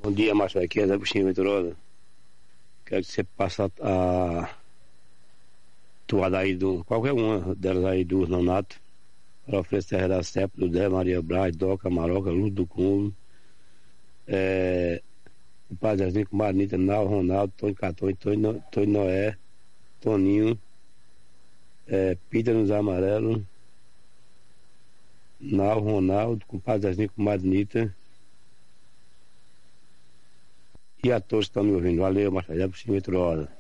Bom dia, Márcio, aqui é Zé Buxinho Venturosa. Quero que você passe a toada aí qualquer uma delas aí do Nonato, para oferecer Terra da Cepa, do Dé, Maria Braz, Doca, Maroca, Luz do Cumbo, o Padre Zezinho, com Marnita, Nau, Ronaldo, Tony Catone, Tony Noé, Toninho, Pita nos Amarelos, Nau, Ronaldo, com Padre Zezinho, com Marnita, e a todos que estão me ouvindo. Valeu, Márcio, Zé Buxinho Venturosa.